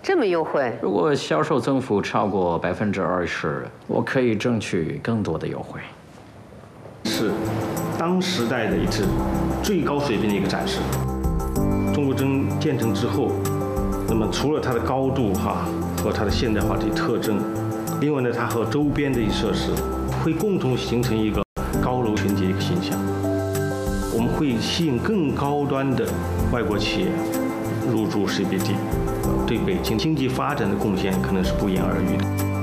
这么优惠？ 如果销售增幅超过20%，我可以争取更多的优惠。 是当时代的一次最高水平的一个展示。中国针建成之后，那么除了它的高度和它的现代化的特征，另外呢，它和周边的一些设施会共同形成一个高楼群体的一个形象。我们会吸引更高端的外国企业入驻 CBD， 对北京经济发展的贡献可能是不言而喻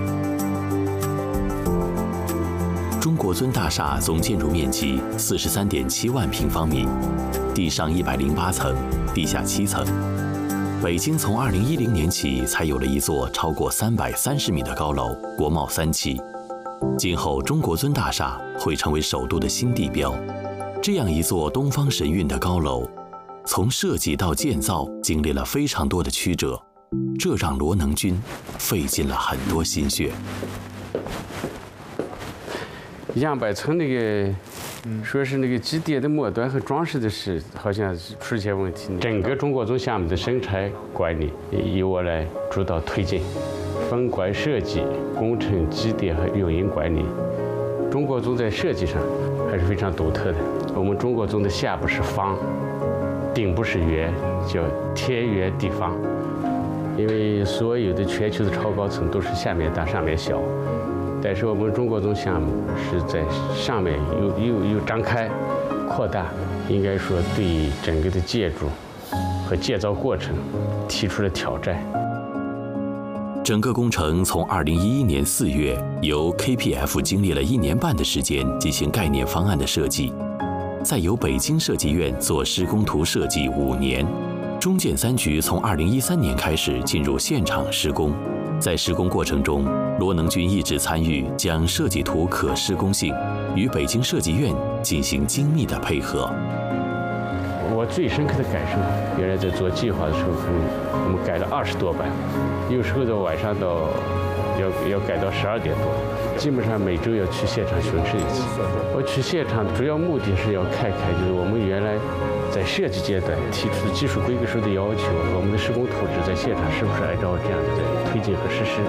的。中国尊大厦总建筑面积43.7万平方米，地上108层，地下7层。北京从2010年起才有了一座超过330米的高楼——国贸3期。今后中国尊大厦会成为首都的新地标。这样一座东方神韵的高楼，从设计到建造经历了非常多的曲折，这让罗能军费尽了很多心血。 杨柏村那个，说是那个基地的末端和装饰的是好像出现问题。整个中国宗项目的生产管理由我来主导推进，分管设计、工程、基地和运营管理。中国宗在设计上还是非常独特的。我们中国宗的下部是方，顶部是圆，叫天圆地方。因为所有的全球的超高层都是下面大上面小，但是我们中国宗项目是在上面又张开扩大，应该说对整个的建筑和建造过程提出了挑战。 整个工程从2011年4月由 KPF 经历了1年半的时间进行概念方案的设计，再由北京设计院做施工图设计5年，中建3局从2013年开始进入现场施工。在施工过程中，罗能军一直参与将设计图可施工性与北京设计院进行精密的配合。 我最深刻的感受，原来在做计划的时候，我们改了20多版，有时候到晚上要改到12点多，基本上每周要去现场巡视一次。我去现场主要目的是要看看，就是我们原来在设计阶段提出的技术规格书的要求，我们的施工图纸在现场是不是按照这样的在推进和实施。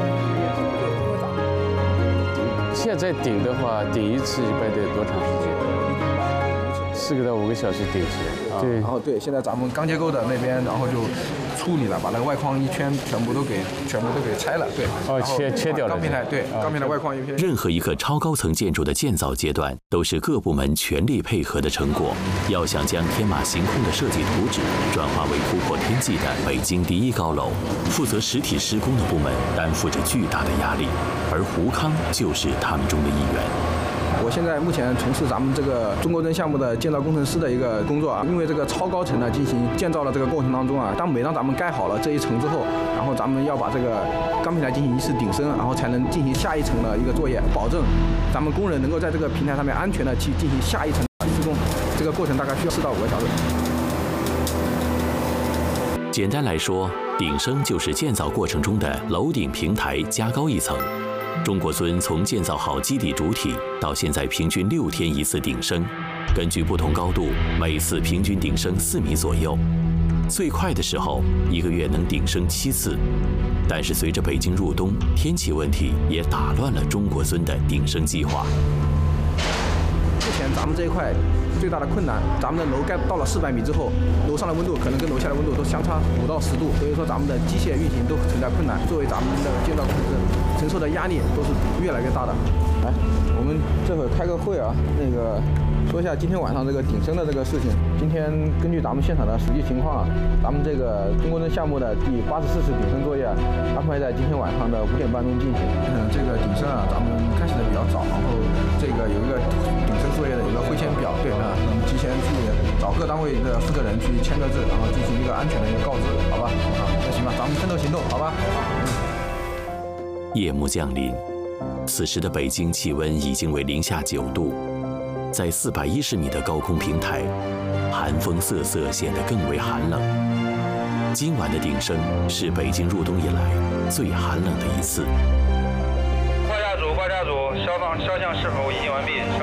现在顶的话，顶一次一般得多长时间？4个到5个小时顶起来。对， 然后对，现在咱们钢结构的那边，然后就处理了，把那个外框一圈全部都给拆了。对， 切掉了。 钢平台，对，钢平台外框一片。 任何一个超高层建筑的建造阶段，都是各部门全力配合的成果。要想将天马行空的设计图纸转化为突破天际的北京第1高楼，负责实体施工的部门担负着巨大的压力，而胡康就是他们中的一员。 我现在目前从事咱们这个中国针项目的建造工程师的一个工作啊，因为这个超高层呢进行建造的这个过程当中啊，每当咱们盖好了这一层之后，然后咱们要把这个钢平台进行一次顶升，然后才能进行下一层的一个作业，保证咱们工人能够在这个平台上面安全的去进行下一层施工。这个过程大概需要4到5个小时。 简单来说，顶升就是建造过程中的楼顶平台加高一层。中国尊从建造好基底主体到现在平均6天一次顶升，根据不同高度，每次平均顶升4米左右。最快的时候1个月能顶升7次，但是随着北京入冬，天气问题也打乱了中国尊的顶升计划。 目前咱们这一块最大的困难，咱们的楼盖到了400米之后，楼上的温度可能跟楼下的温度都相差5到10度，所以说咱们的机械运行都存在困难。作为咱们的建造工程师，承受的压力都是越来越大的。来，我们这会开个会啊，说一下今天晚上这个顶升的这个事情。今天根据咱们现场的实际情况啊，咱们这个中国针项目的第84次顶升作业安排在今天晚上的5点半钟进行。这个顶升啊，咱们开始的比较早，然后这个有一个顶升作业的有个会签表，对啊，我们提前去找各单位的负责人去签个字，然后进行一个安全的一个告知，好吧？啊，那行吧，咱们奋斗行动，好吧？ 夜幕降临，此时的北京气温已经为零下9度，在410米的高空平台，寒风瑟瑟，显得更为寒冷。今晚的顶升是北京入冬以来最寒冷的一次。 报价组，消防消项是否已经完毕？